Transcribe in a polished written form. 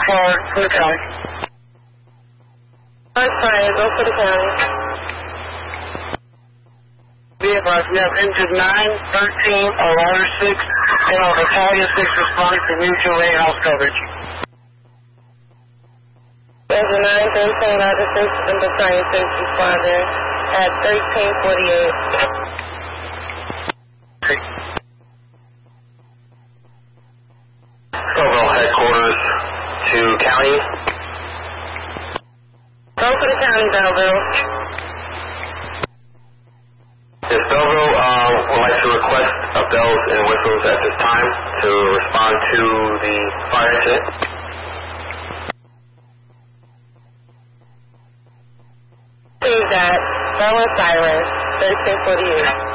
for the county. Alright, fire, go for the county. Be advised, we have engine 9, 13, alarm 6, and our battalion 6 responding to mutual aid house coverage. Engine 9, 13, Roger 6, and battalion 6 responder at 1348. Overall headquarters to county. Go for the county, Belleville. Yes, Belleville would like to request bells and whistles at this time to respond to the fire incident. See that. Bell and Cyrus, 1348.